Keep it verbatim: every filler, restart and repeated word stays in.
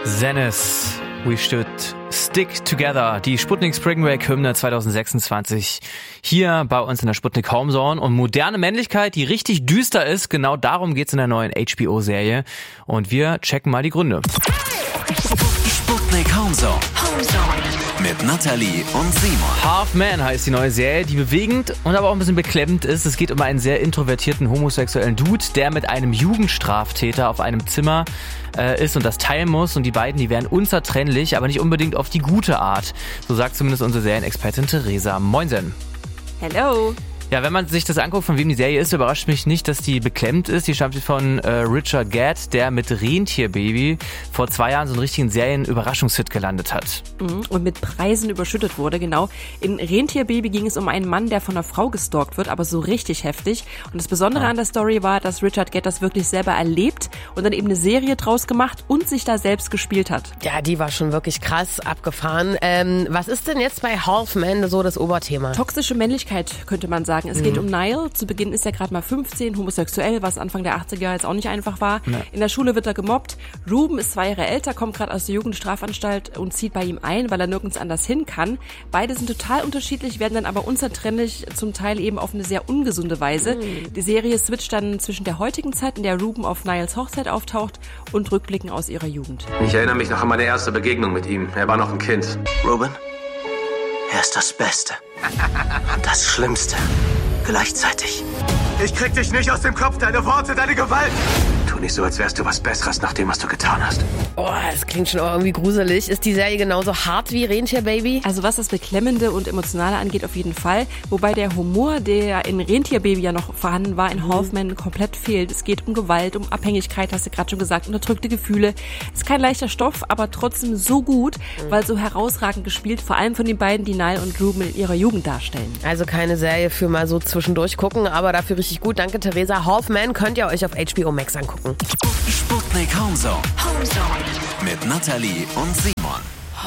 Zenith, we should stick together. Die Sputnik Spring Break Hymne zwanzig sechsundzwanzig hier bei uns in der Sputnik Homezone. Und moderne Männlichkeit, die richtig düster ist, genau darum geht's in der neuen H B O-Serie. Und wir checken mal die Gründe. Sputnik Homezone. Homezone. Mit Nathalie und Simon. Half Man heißt die neue Serie, die bewegend und aber auch ein bisschen beklemmend ist. Es geht um einen sehr introvertierten homosexuellen Dude, der mit einem Jugendstraftäter auf einem Zimmer äh, ist und das teilen muss. Und die beiden, die wären unzertrennlich, aber nicht unbedingt auf die gute Art. So sagt zumindest unsere Serienexpertin Theresa. Moinsen. Hello. Ja, wenn man sich das anguckt, von wem die Serie ist, überrascht mich nicht, dass die beklemmt ist. Die stammt von äh, Richard Gadd, der mit Rentierbaby vor zwei Jahren so einen richtigen Serien-Überraschungshit gelandet hat. Und mit Preisen überschüttet wurde, genau. In Rentierbaby ging es um einen Mann, der von einer Frau gestalkt wird, aber so richtig heftig. Und das Besondere ja. an der Story war, dass Richard Gadd das wirklich selber erlebt und dann eben eine Serie draus gemacht und sich da selbst gespielt hat. Ja, die war schon wirklich krass abgefahren. Ähm, was ist denn jetzt bei Half Man so das Oberthema? Toxische Männlichkeit, könnte man sagen. Es geht um Niall. Zu Beginn ist er gerade mal fünfzehn, homosexuell, was Anfang der achtziger jetzt auch nicht einfach war. Ja. In der Schule wird er gemobbt. Ruben ist zwei Jahre älter, kommt gerade aus der Jugendstrafanstalt und zieht bei ihm ein, weil er nirgends anders hin kann. Beide sind total unterschiedlich, werden dann aber unzertrennlich, zum Teil eben auf eine sehr ungesunde Weise. Mhm. Die Serie switcht dann zwischen der heutigen Zeit, in der Ruben auf Nialls Hochzeit auftaucht, und Rückblicken aus ihrer Jugend. Ich erinnere mich noch an meine erste Begegnung mit ihm. Er war noch ein Kind. Ruben, er ist das Beste und das Schlimmste gleichzeitig. Ich krieg dich nicht aus dem Kopf, deine Worte, deine Gewalt. Tu nicht so, als wärst du was Besseres nach dem, was du getan hast. Oh, das klingt schon irgendwie gruselig. Ist die Serie genauso hart wie Rentierbaby? Also was das Beklemmende und Emotionale angeht, auf jeden Fall. Wobei der Humor, der in Rentierbaby ja noch vorhanden war, in mhm. Half Man komplett fehlt. Es geht um Gewalt, um Abhängigkeit, hast du gerade schon gesagt, unterdrückte Gefühle. Ist kein leichter Stoff, aber trotzdem so gut, mhm. weil so herausragend gespielt, vor allem von den beiden, die Niall und Ruben in ihrer Jugend darstellen. Also keine Serie für mal so zwischendurch gucken, aber dafür richtig gut. Danke, Theresa. Half Man könnt ihr euch auf H B O Max angucken. Sputnik Homezone. Homezone. Mit Nathalie und Simon.